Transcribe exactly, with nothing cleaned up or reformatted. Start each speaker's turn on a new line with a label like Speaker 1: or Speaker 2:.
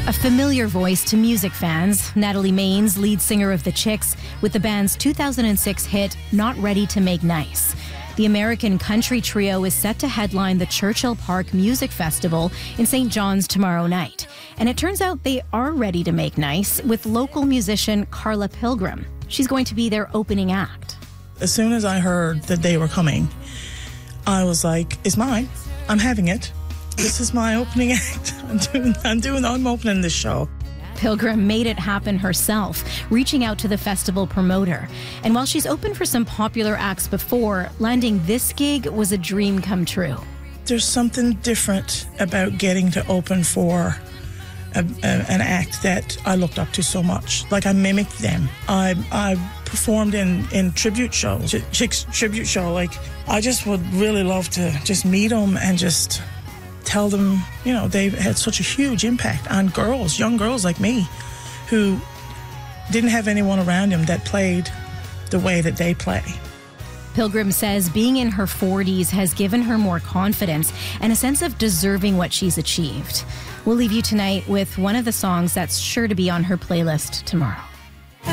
Speaker 1: A familiar voice to music fans, Natalie Maines, lead singer of The Chicks, with the band's two thousand six hit, Not Ready to Make Nice. The American country trio is set to headline the Churchill Park Music Festival in Saint John's tomorrow night. And it turns out they are ready to make nice with local musician Carla Pilgrim. She's going to be their opening act.
Speaker 2: As soon as I heard that they were coming, I was like, it's mine. I'm having it. This is my opening act. I'm doing, I'm doing, I'm opening this show.
Speaker 1: Pilgrim made it happen herself, reaching out to the festival promoter. And while she's opened for some popular acts before, landing this gig was a dream come true.
Speaker 2: There's something different about getting to open for a, a, an act that I looked up to so much. Like, I mimicked them. I, I performed in, in tribute shows, Ch- Chicks tribute show. Like, I just would really love to just meet them and just tell them, you know, they've had such a huge impact on girls, young girls like me, who didn't have anyone around them that played the way that they play.
Speaker 1: Pilgrim says being in her forties has given her more confidence and a sense of deserving what she's achieved. We'll leave you tonight with one of the songs that's sure to be on her playlist tomorrow.